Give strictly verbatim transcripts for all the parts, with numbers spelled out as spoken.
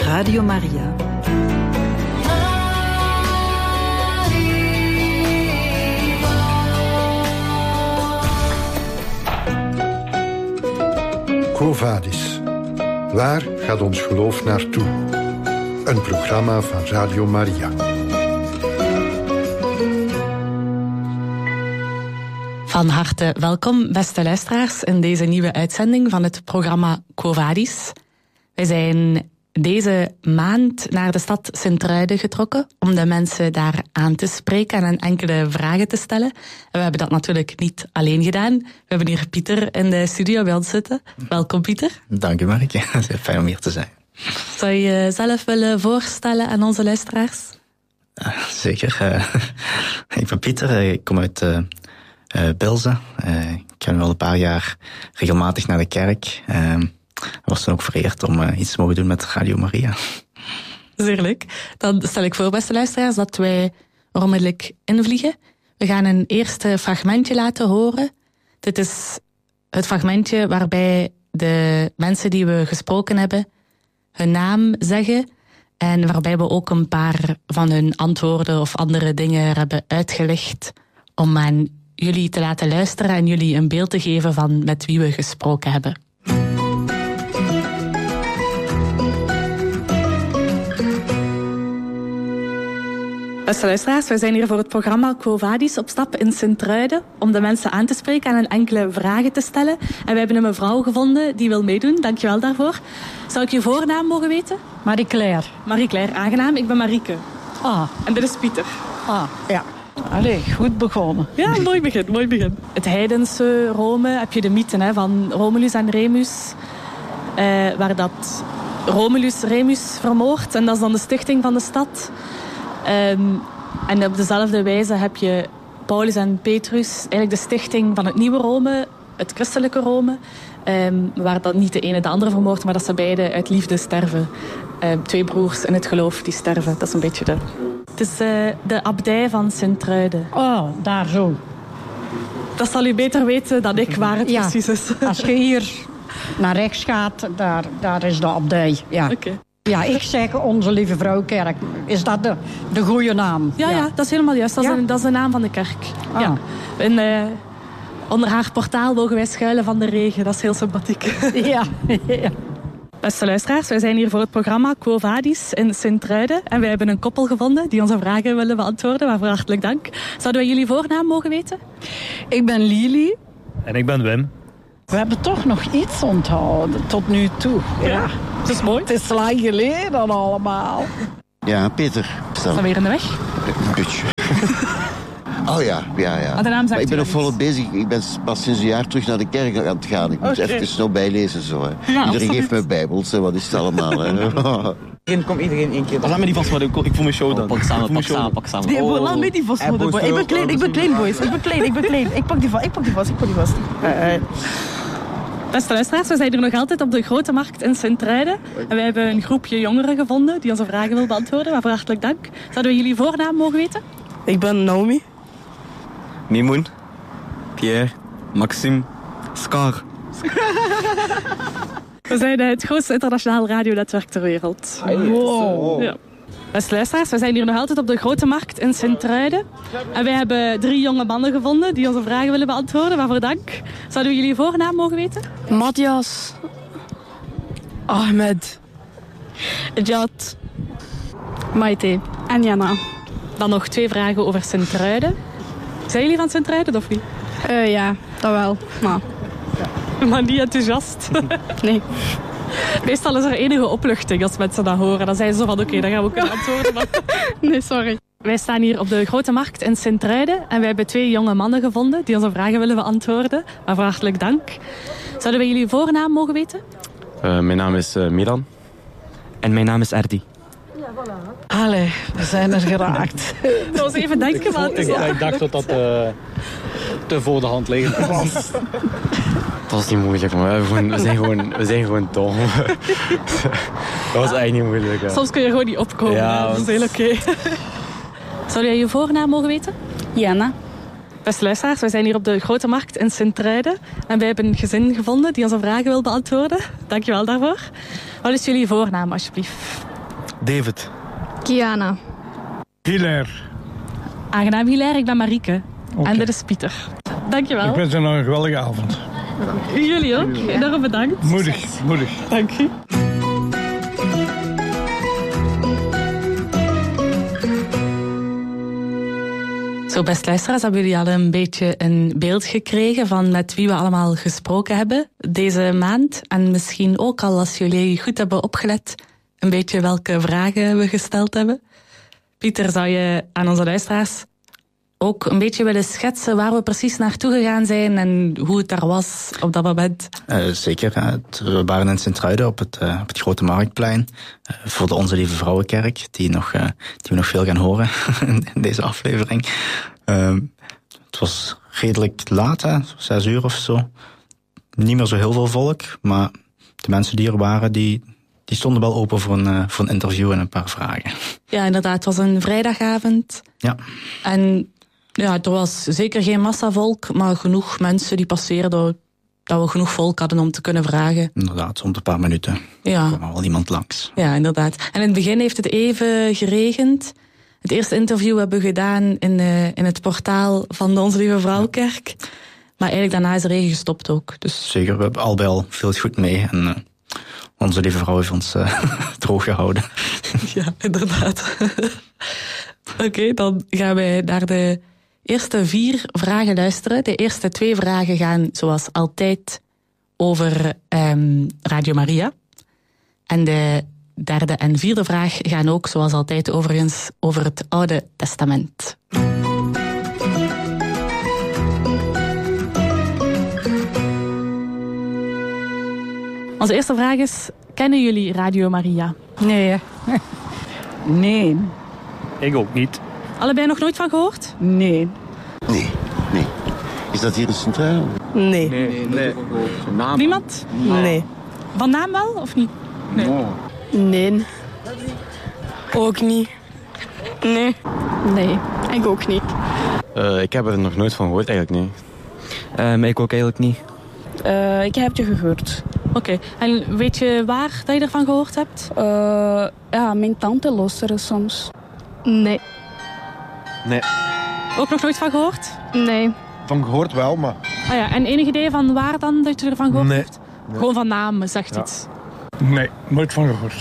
Radio Maria. Quo Vadis. Waar gaat ons geloof naartoe? Een programma van Radio Maria. Van harte welkom, beste luisteraars, in deze nieuwe uitzending van het programma Quo Vadis. Wij zijn deze maand naar de stad Sint-Truiden getrokken om de mensen daar aan te spreken en enkele vragen te stellen. En we hebben dat natuurlijk niet alleen gedaan. We hebben hier Pieter in de studio bij ons zitten. Welkom, Pieter. Dank u, Marike. Het is fijn om hier te zijn. Zou je jezelf willen voorstellen aan onze luisteraars? Uh, zeker. Uh, ik ben Pieter. Ik kom uit uh, uh, Bilze. Uh, ik ga nu al een paar jaar regelmatig naar de kerk. Uh, Ik was dan ook vereerd om uh, iets te mogen doen met Radio Maria. Zeer leuk. Dan stel ik voor, beste luisteraars, dat wij er onmiddellijk invliegen. We gaan een eerste fragmentje laten horen. Dit is het fragmentje waarbij de mensen die we gesproken hebben hun naam zeggen en waarbij we ook een paar van hun antwoorden of andere dingen hebben uitgelegd om aan jullie te laten luisteren en jullie een beeld te geven van met wie we gesproken hebben. Beste luisteraars, wij zijn hier voor het programma Quo Vadis op stap in Sint-Truiden om de mensen aan te spreken en enkele vragen te stellen. En we hebben een mevrouw gevonden die wil meedoen. Dankjewel daarvoor. Zou ik je voornaam mogen weten? Marie-Claire. Marie-Claire, aangenaam. Ik ben Marieke. Ah. En dit is Pieter. Ah, ja. Allee, goed begonnen. Ja, mooi begin, mooi begin. Het heidense Rome, heb je de mythe hè, van Romulus en Remus, eh, waar dat Romulus Remus vermoordt. En dat is dan de stichting van de stad. Um, en op dezelfde wijze heb je Paulus en Petrus, eigenlijk de stichting van het nieuwe Rome, het christelijke Rome, um, waar dat niet de ene de andere vermoordt, maar dat ze beide uit liefde sterven. Um, twee broers in het geloof die sterven. Dat is een beetje de... Het is uh, de abdij van Sint-Truiden. Oh, daar zo. Dat zal u beter weten dan ik waar het ja, precies is. Als je hier naar rechts gaat, daar, daar is de abdij. Ja. Oké. Okay. Ja, ik zeg Onze Lieve Vrouwkerk. Is dat de, de goede naam? Ja, ja. ja, dat is helemaal juist. Dat is, ja? een, dat is de naam van de kerk. Ah. Ja. En, uh, onder haar portaal mogen wij schuilen van de regen. Dat is heel sympathiek. Ja. ja. Beste luisteraars, wij zijn hier voor het programma Quo Vadis in Sint-Truiden. En wij hebben een koppel gevonden die onze vragen willen beantwoorden. Waarvoor hartelijk dank. Zouden wij jullie voornaam mogen weten? Ik ben Lili. En ik ben Wim. We hebben toch nog iets onthouden tot nu toe. Ja, ja. Dat is mooi. Het is lang geleden allemaal. Ja, Peter. Is dat weer in de weg? Een beetje. Oh ja, ja, ja. Maar de naam zegt maar ik ben nog iets. volop bezig. Ik ben pas sinds een jaar terug naar de kerk aan het gaan. Ik moet okay. even snel bijlezen. Zo, hè. Ja, iedereen geeft me bijbels. Hè. Wat is het allemaal? Hè. Kom iedereen één keer. Laat me die vast, maar ik voel mijn show dan. Oh, pak samen, pak samen, pak samen. Nee, oh. laat me die vast. Ik ben klein, ik ben klein, boys. Ik ben klein, ik ben klein. Ik pak die vast, ik pak die vast, ik pak die vast. Uh, uh. Beste luisteraars, we zijn hier nog altijd op de Grote Markt in Sint-Truiden. En wij hebben een groepje jongeren gevonden die onze vragen wil beantwoorden. Waarvoor hartelijk dank. Zouden we jullie voornaam mogen weten? Ik ben Naomi. Mimoen. Pierre. Maxime. Scar. We zijn het grootste internationaal radionetwerk ter wereld. Wow. Ja. Beste luisteraars, we zijn hier nog altijd op de Grote Markt in Sint-Truiden. En wij hebben drie jonge mannen gevonden die onze vragen willen beantwoorden. Waarvoor dank. Zouden we jullie voornaam mogen weten? Matthias. Ahmed. Jad. Maite. En Jana. Dan nog twee vragen over Sint-Truiden. Zijn jullie van Sint-Truiden of niet? Uh, ja, dat wel. Maar, maar niet enthousiast. Nee. Meestal is er enige opluchting als mensen dat horen. Dan zijn ze zo van, oké, okay, dan gaan we kunnen antwoorden. Maar... Nee, sorry. Wij staan hier op de Grote Markt in Sint-Truiden. En wij hebben twee jonge mannen gevonden die onze vragen willen beantwoorden. Waarvoor hartelijk dank. Zouden we jullie voornaam mogen weten? Uh, mijn naam is uh, Milan. En mijn naam is Erdi. Ja, voilà. Allee, we zijn er geraakt. Dat was even denken, maar... Ik, ja. ik dacht dat dat uh, te voor de hand liggend was. Dat was niet moeilijk, maar we, gewoon, we, zijn, gewoon, we zijn gewoon dom. Dat was echt niet moeilijk. Hè. Soms kun je gewoon niet opkomen, ja, want... dat is heel oké. Okay. Zou jij je voornaam mogen weten? Jana. Beste luisteraars, wij zijn hier op de Grote Markt in Sint-Truiden. En wij hebben een gezin gevonden die onze vragen wil beantwoorden. Dankjewel daarvoor. Wat is jullie voornaam, alsjeblieft? David. Kiana. Hilaire. Aangenaam Hilaire, ik ben Marieke. Okay. En dit is Pieter. Dankjewel. Ik wens je nog een geweldige avond. Jullie ook. Enorm bedankt. Moedig, moedig. Dank u. Zo, best luisteraars, hebben jullie al een beetje een beeld gekregen van met wie we allemaal gesproken hebben deze maand. En misschien ook al, als jullie goed hebben opgelet, een beetje welke vragen we gesteld hebben. Pieter, zou je aan onze luisteraars ook een beetje willen schetsen waar we precies naartoe gegaan zijn en hoe het daar was op dat moment? Uh, zeker. Uh, we waren in Sint-Truiden op het, uh, op het Grote Marktplein uh, voor de Onze Lieve Vrouwenkerk, die, nog, uh, die we nog veel gaan horen in deze aflevering. Uh, het was redelijk laat, hè, zes uur of zo. Niet meer zo heel veel volk, maar de mensen die er waren, die, die stonden wel open voor een, uh, voor een interview en een paar vragen. Ja, inderdaad. Het was een vrijdagavond. Ja. En ja, er was zeker geen massavolk, maar genoeg mensen die passeerden, dat we genoeg volk hadden om te kunnen vragen. Inderdaad, om een paar minuten ja. kwam wel iemand langs. Ja, inderdaad. En in het begin heeft het even geregend. Het eerste interview hebben we gedaan in, uh, in het portaal van de Onze Lieve Vrouwenkerk. Maar eigenlijk daarna is de regen gestopt ook. Dus... Zeker, we hebben al bij al veel goed mee. En uh, Onze Lieve Vrouw heeft ons uh, droog gehouden. Ja, inderdaad. Oké, okay, dan gaan wij naar de eerste vier vragen luisteren. De eerste twee vragen gaan zoals altijd over um, Radio Maria. En de derde en vierde vraag gaan ook zoals altijd overigens over het Oude Testament. Onze eerste vraag is, kennen jullie Radio Maria? Nee. Nee. Ik ook niet. Allebei nog nooit van gehoord? Nee. Nee, nee. Is dat hier in Sint-Truiden? Nee. Nee, nee. nee. Niemand? Nee. Van naam wel, of niet? Nee. Nee. Ook niet. Nee. Nee, ik ook niet. Uh, ik heb er nog nooit van gehoord, eigenlijk niet. Um, ik ook eigenlijk niet. Uh, ik heb je gehoord. Oké, okay. En weet je waar dat je ervan gehoord hebt? Uh, ja, mijn tante luisterde soms. Nee. Nee. Ook nog nooit van gehoord? Nee. Van gehoord wel, maar... Ah ja, en enig idee van waar dan dat je ervan gehoord Nee. hebt? Nee. Gewoon van naam, zegt ja. iets. Nee, nooit van gehoord.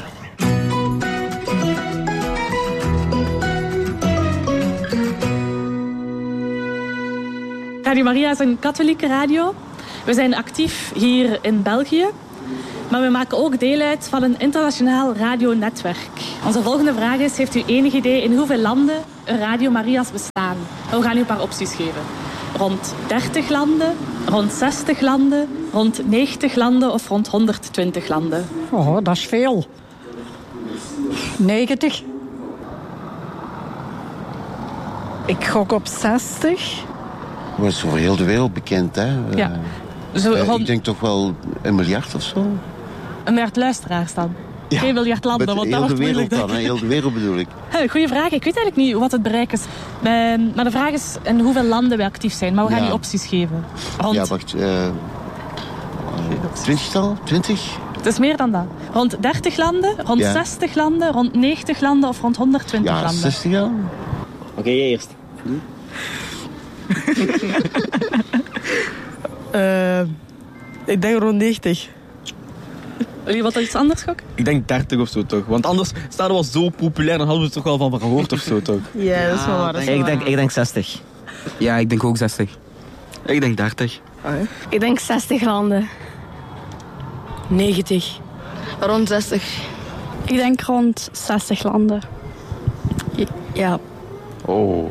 Radio Maria is een katholieke radio. We zijn actief hier in België. Maar we maken ook deel uit van een internationaal radionetwerk. Onze volgende vraag is, heeft u enig idee in hoeveel landen er Radio Maria's bestaan? We gaan u een paar opties geven. Rond dertig landen, rond zestig landen, rond negentig landen of rond honderdtwintig landen? Oh, dat is veel. negentig. Ik gok op zestig. Dat is voor heel de wereld bekend, hè? Ja. Zo, uh, rond... Ik denk toch wel een miljard of zo. Een miljard luisteraars dan? Ja. Geen miljard landen, want dat wordt moeilijk. Heel de wereld dan, hè? Heel de wereld bedoel ik. Goeie vraag. Ik weet eigenlijk niet wat het bereik is. Maar de vraag is in hoeveel landen we actief zijn. Maar we gaan ja. u opties geven. Rond... Ja, wacht. Uh, twintigtal? Twintig? Het is meer dan dat. Rond dertig landen, rond ja. zestig landen, rond negentig landen of rond honderdtwintig ja, landen. zestig landen. Oké, okay, jij eerst. uh, ik denk rond negentig. Jullie wat iets anders gokken? Ik denk dertig of zo toch. Want anders staat het wel zo populair, dan hadden we er toch wel van gehoord of zo toch. Ja, dat is wel waar. Dat is ik, wel denk, waar. ik denk zestig. Ja, ik denk ook zestig. Ik denk dertig. Ah, ja. Ik denk zestig landen. negentig. Rond zestig. Ik denk rond zestig landen. Ja. Oh.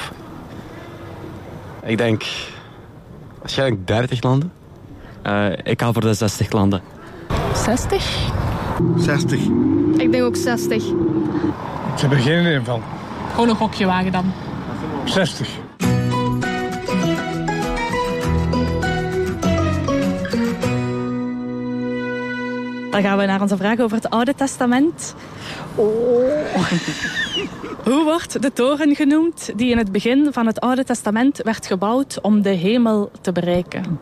Ik denk... waarschijnlijk dertig landen. Uh, ik ga voor de zestig landen. zestig? zestig. Ik denk ook zestig. Ik heb er geen idee van. Gewoon een gokje wagen dan. zestig. Dan gaan we naar onze vraag over het Oude Testament. Oh. Hoe wordt de toren genoemd die in het begin van het Oude Testament werd gebouwd om de hemel te bereiken?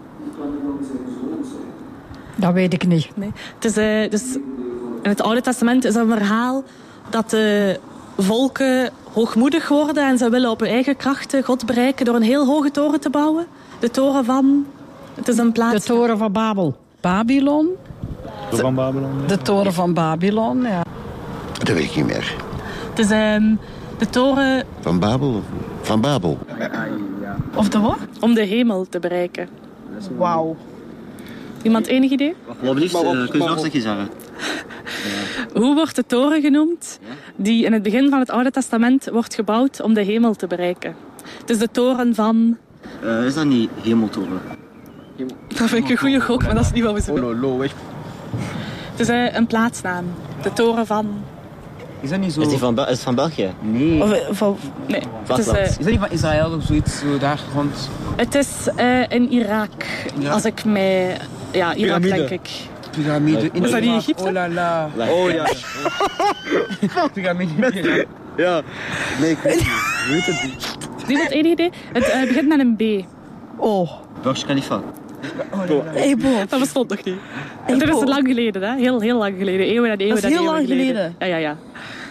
Dat weet ik niet. Nee. Het is, uh, dus in het Oude Testament is er een verhaal dat de volken hoogmoedig worden en ze willen op hun eigen krachten God bereiken door een heel hoge toren te bouwen. De toren van... Het is een plaats... De toren van Babel. Babylon. De van Babylon. Ja. De toren van Babylon, ja. Dat weet ik niet meer. Het is um, de toren... Van Babel? Van Babel. Of de wat? Om de hemel te bereiken. Wauw. Iemand enig idee? Wat liefst, uh, kun je nog zeggen, zeggen? Hoe wordt de toren genoemd die in het begin van het Oude Testament wordt gebouwd om de hemel te bereiken? Het is de toren van... Uh, is dat niet hemeltoren? Dat vind ik een goede gok, maar dat is niet wat we zoeken. Oh, lo, lo, Het is uh, een plaatsnaam. De toren van... Is dat niet zo... Is, die van, Bel- is het van België? Nee. Of, van... Nee. Het is, uh... is dat niet van Israël of zoiets, zo daar rond? Het is uh, in Irak, ja. Als ik mij... Ja, Irak Pyramide. denk ik. Pyramide in Is dat niet Irak. Egypte? Oh la la. Oh ja. Pyramide in Irak. Ja. Nee, ik weet het niet. Ik weet het niet. Niemand enig idee? Het uh, begint met een B. Oh. Burj Khalifa. Hey, Bo. Dat bestond nog niet. Hey, dat is Bo. lang geleden, hè? Heel, heel lang geleden. Eeuwen en eeuwen Dat is en heel eeuwen lang geleden. Ja, ja, ja.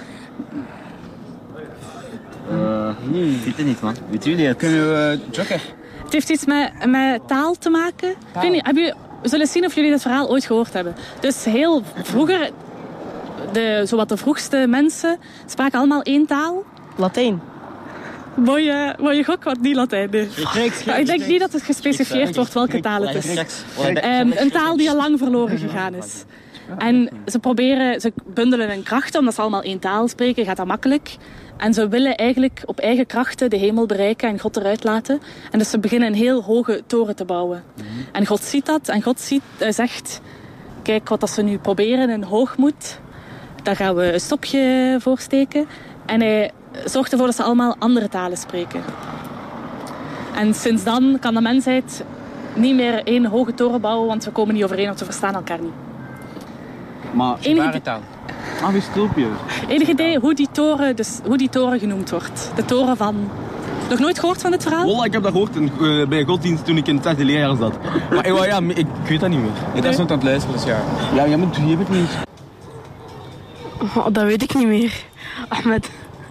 Uh, hmm. Weet het niet, man. Weet jullie het? Kunnen we uh, Joker? Het heeft iets met, met taal te maken. Ik weet niet, hebben jullie, we zullen zien of jullie dit verhaal ooit gehoord hebben. Dus heel vroeger, de, zowat de vroegste mensen spraken allemaal één taal. Latijn. Mooie, mooie gok, want niet Latijn. Nee. Maar ik denk niet dat het gespecificeerd wordt welke taal het is. Um, een taal die al lang verloren gegaan is. En ze proberen, ze bundelen hun krachten, omdat ze allemaal één taal spreken, gaat dat makkelijk. En ze willen eigenlijk op eigen krachten de hemel bereiken en God eruit laten. En dus ze beginnen een heel hoge toren te bouwen. En God ziet dat en God ziet, uh, zegt, kijk wat dat ze nu proberen in hoogmoed. Daar gaan we een stokje voor steken. En hij zorgt ervoor dat ze allemaal andere talen spreken. En sinds dan kan de mensheid niet meer één hoge toren bouwen, want we komen niet overeen, want we verstaan elkaar niet. Maar Enige... taal. Ah, wie stulpje. Enig idee hoe die, toren, dus, hoe die toren genoemd wordt? De toren van... Nog nooit gehoord van dit verhaal? Wallah, ik heb dat gehoord in, uh, bij godsdienst toen ik in het zesde leerjaar zat. Maar uh, ja, ik, ik weet dat niet meer. Ik was nooit aan het luisteren, dus ja. Ja, jij moet, je weet het niet. Oh, dat weet ik niet meer. Ahmed.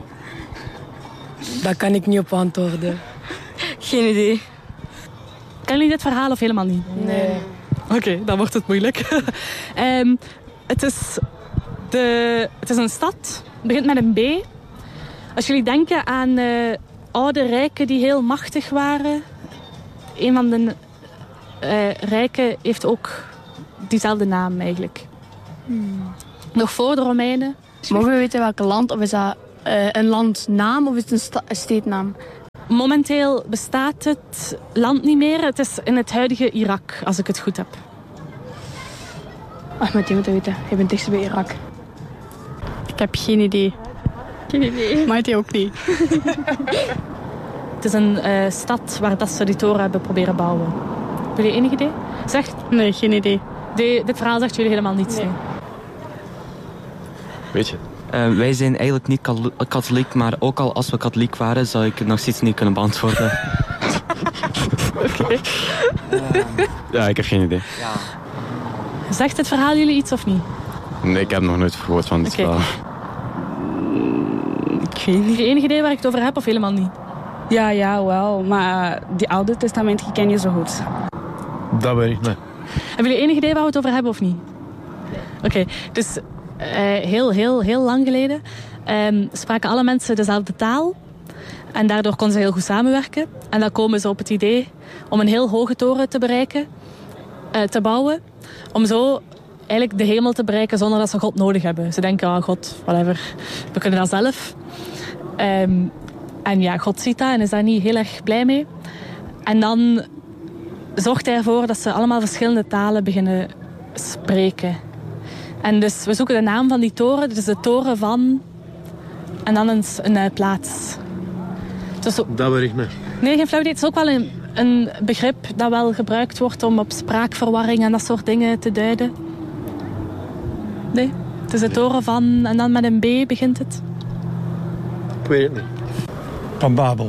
Daar kan ik niet op antwoorden. Geen idee. Kennen jullie dit verhaal of helemaal niet? Nee. Oké, okay, dan wordt het moeilijk. um, het, is de, het is een stad. Het begint met een B. Als jullie denken aan uh, oude rijken die heel machtig waren. Een van de uh, rijken heeft ook diezelfde naam eigenlijk. Hmm. Nog voor de Romeinen. Mogen we weten welk land? Of is dat uh, een landnaam of is het een, sta- een steednaam? Momenteel bestaat het land niet meer. Het is in het huidige Irak, als ik het goed heb. Ahmed, je moet het weten. Je bent dichtst bij Irak. Ik heb geen idee. Geen idee. Maar hij ook niet. Het is een uh, stad waar dat ze die toren hebben proberen bouwen. Heb je enig idee? Zegt? Nee, geen idee. De, dit verhaal zegt jullie helemaal niets. Nee. Weet je? Uh, wij zijn eigenlijk niet katholiek, maar ook al als we katholiek waren, zou ik het nog steeds niet kunnen beantwoorden. Oké. Okay. Uh, ja, ik heb geen idee. Ja. Zegt het verhaal jullie iets of niet? Nee, ik heb nog nooit gehoord van dit okay. verhaal. Ik weet niet. Heb je enig idee waar ik het over heb of helemaal niet? Ja, ja, wel. Maar die Oude Testament ken je zo goed. Dat weet ik niet. Hebben jullie enig idee waar we het over hebben of niet? Oké, okay. Dus... Uh, heel, heel, heel lang geleden um, spraken alle mensen dezelfde taal. En daardoor konden ze heel goed samenwerken. En dan komen ze op het idee om een heel hoge toren te bereiken, uh, te bouwen. Om zo eigenlijk de hemel te bereiken zonder dat ze God nodig hebben. Ze denken, oh God, whatever, we kunnen dat zelf. Um, en ja, God ziet dat en is daar niet heel erg blij mee. En dan zorgt hij ervoor dat ze allemaal verschillende talen beginnen spreken. En dus we zoeken de naam van die toren. Dit is de toren van... En dan een, een uh, plaats. Dus zo... Dat weet ik niet. Nee, geen flauw idee. Het is ook wel een, een begrip dat wel gebruikt wordt om op spraakverwarring en dat soort dingen te duiden. Nee, het is de toren van... En dan met een B begint het. Ik weet het niet. Van Babel.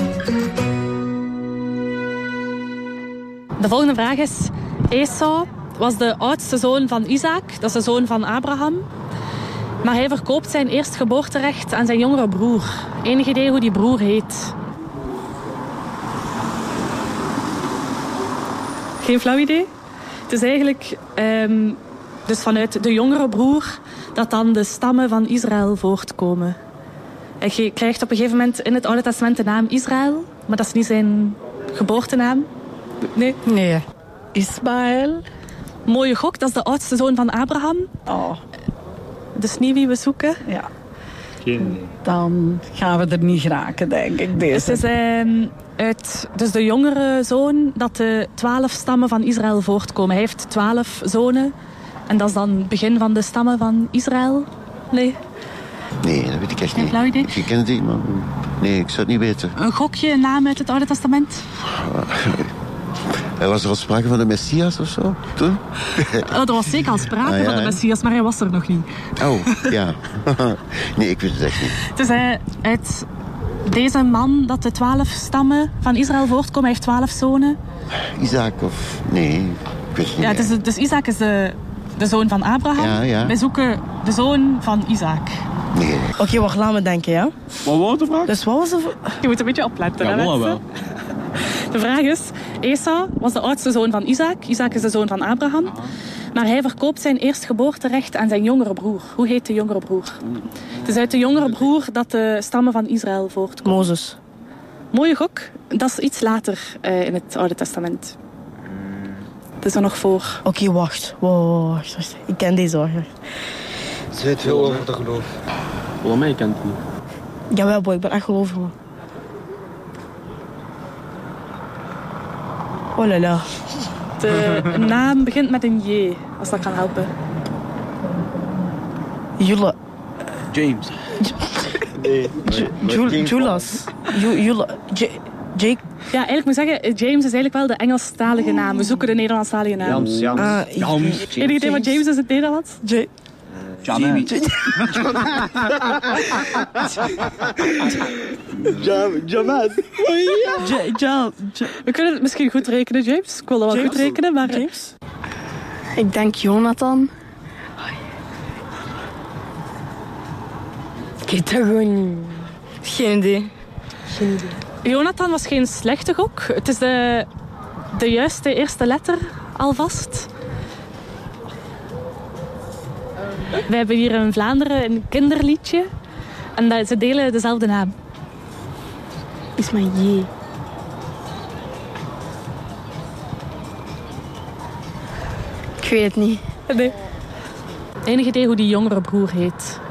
De volgende vraag is... Esau was de oudste zoon van Isaac. Dat is de zoon van Abraham. Maar hij verkoopt zijn eerstgeboorterecht aan zijn jongere broer. Enig idee hoe die broer heet? Geen flauw idee? Het is eigenlijk um, dus vanuit de jongere broer dat dan de stammen van Israël voortkomen. Hij krijgt op een gegeven moment in het Oude Testament de naam Israël, maar dat is niet zijn geboortenaam. Nee? Nee. Ismaël. Mooie gok, dat is de oudste zoon van Abraham. Oh. Dus niet wie we zoeken. Ja. Geen. Dan gaan we er niet geraken, denk ik. Deze. Het is um, uit dus de jongere zoon dat de twaalf stammen van Israël voortkomen. Hij heeft twaalf zonen. En dat is dan het begin van de stammen van Israël. Nee? Nee, dat weet ik echt niet. Flauw idee? Je kent die, maar nee, ik zou het niet weten. Een gokje, een naam uit het Oude Testament? Was er al sprake van de Messias of zo toen? Oh, er was zeker al sprake ah, ja, van de Messias, maar hij was er nog niet. Oh, ja. Nee, ik weet het echt niet. Het is uh, uit deze man dat de twaalf stammen van Israël voortkomen. Hij heeft twaalf zonen. Isaac of... Nee, ik weet het niet. Ja, het is, dus Isaac is de, de zoon van Abraham. Ja, ja. Wij zoeken de zoon van Isaac. Nee. Oké, okay, wacht, laat me denken, ja? Wat was de vraag? Dus wat was de vraag? Je moet een beetje opletten, ja, hè, wel, wel. De vraag is, Esau was de oudste zoon van Isaac. Isaac is de zoon van Abraham. Maar hij verkoopt zijn eerstgeboorterecht aan zijn jongere broer. Hoe heet de jongere broer? Het is uit de jongere broer dat de stammen van Israël voortkomen. Mozes. Mooie gok. Dat is iets later uh, in het Oude Testament. Het is er nog voor. Oké, okay, wacht. Wow, wacht, wacht. Ik ken deze wacht. Ze weet veel over de geloof. Volgens mij kent het niet. Jawel, boy, ik ben echt gelovig, man. Oh la la. De naam begint met een J, als dat kan helpen. Jula. James. Nee. Julas. Jula. Jake. Ja, eigenlijk moet ik zeggen, James is eigenlijk wel de Engelstalige naam. We zoeken de Nederlandstalige naam. Jams, Jams. Uh, Jams. Enig idee wat James is in het Nederlands? J. Jamie. Jamas. We kunnen het misschien goed rekenen, James. Ik wil dat wel goed rekenen, maar... James? Ik denk Jonathan. Ik weet dat gewoon niet. Geen idee. Geen idee. Jonathan was geen slechte gok. Het is de, de juiste eerste letter alvast. We hebben hier in Vlaanderen een kinderliedje. En dat, ze delen dezelfde naam. Is maar J. Ik weet het niet. Nee. Enig idee hoe die jongere broer heet?